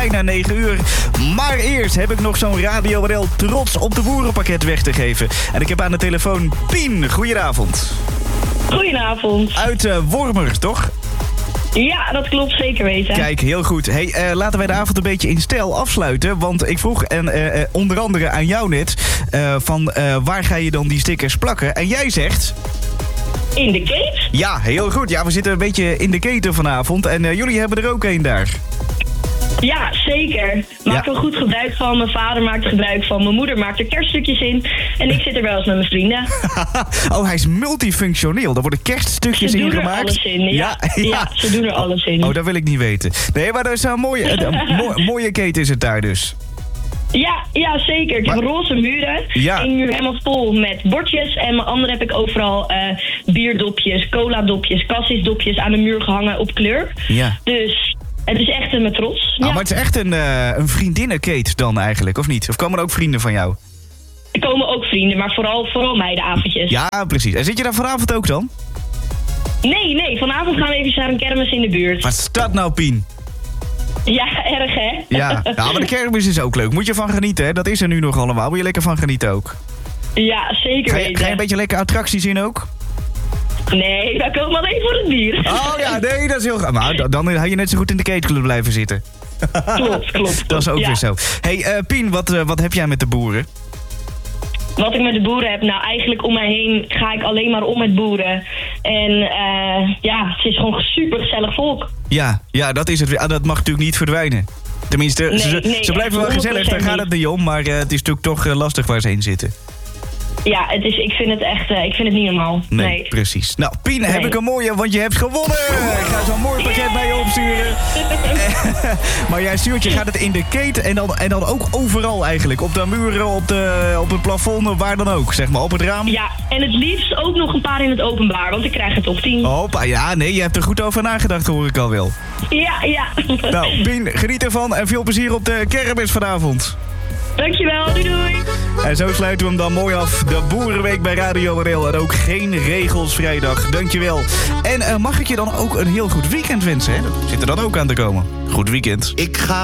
bijna 9 uur. Maar eerst heb ik nog zo'n Radio NL trots op de boerenpakket weg te geven. En ik heb aan de telefoon Pien. Goedenavond. Goedenavond. Uit Wormer, toch? Ja, dat klopt, zeker weten. Kijk, heel goed. Hey, laten wij de avond een beetje in stijl afsluiten. Want ik vroeg onder andere aan jou net waar ga je dan die stickers plakken? En jij zegt... In de keten? Ja, heel goed. Ja, we zitten een beetje in de keten vanavond. En jullie hebben er ook een daar. Ja, zeker. Maak er goed gebruik van. Mijn vader maakt er gebruik van. Mijn moeder maakt er kerststukjes in. En ik zit er wel eens met mijn vrienden. Oh, hij is multifunctioneel. Daar worden kerststukjes in gemaakt. Ze doen er alles in. Ja, ze doen er alles in. Oh, dat wil ik niet weten. Nee, maar dat is een mooie keten is het daar dus. Ja, zeker. Ik heb roze muren. Ja. Eén muur helemaal vol met bordjes. En mijn andere heb ik overal bierdopjes, cola-dopjes, cassis-dopjes aan de muur gehangen op kleur. Ja. Dus het is echt met trots. Ja. Maar het is echt een vriendinnenkeet dan eigenlijk, of niet? Of komen er ook vrienden van jou? Er komen ook vrienden, maar vooral meidenavondjes. Ja, precies. En zit je daar vanavond ook dan? Nee. Vanavond gaan we even naar een kermis in de buurt. Wat is dat nou, Pien? Ja, erg hè? Ja, maar de kermis is ook leuk. Moet je van genieten, hè? Dat is er nu nog allemaal. Moet je lekker van genieten ook. Ja, zeker weten. Ga je een beetje lekker attracties in ook? Nee, wij komen alleen voor het bier. Oh ja, nee, dat is heel graag. Maar dan had je net zo goed in de keetclub blijven zitten. Klopt. Dat is ook weer zo. Hey, Pien, wat heb jij met de boeren? Wat ik met de boeren heb, nou eigenlijk om mij heen ga ik alleen maar om met boeren. En het is gewoon super gezellig volk. Ja, dat is het. Dat mag natuurlijk niet verdwijnen. Tenminste, ze blijven wel gezellig, daar gaat het niet om. Maar het is natuurlijk toch lastig waar ze heen zitten. Ja, ik vind het echt, ik vind het niet normaal. Nee. Precies. Nou, Pien, heb ik een mooie, want je hebt gewonnen. Ik ga zo'n mooi pakket naar je opsturen. Maar jij stuurt, je gaat het in de keten en dan ook overal eigenlijk. Op de muren, op het plafond, waar dan ook, zeg maar, op het raam. Ja, en het liefst ook nog een paar in het openbaar, want ik krijg het op 10. Hoppa, ja, nee, je hebt er goed over nagedacht, hoor ik al wel. Ja. Nou, Pien, geniet ervan en veel plezier op de kermis vanavond. Dankjewel, doei. En zo sluiten we hem dan mooi af. De Boerenweek bij Radio NL. En ook geen regels vrijdag. Dankjewel. En mag ik je dan ook een heel goed weekend wensen? Hè? Dat zit er dan ook aan te komen. Goed weekend. Ik ga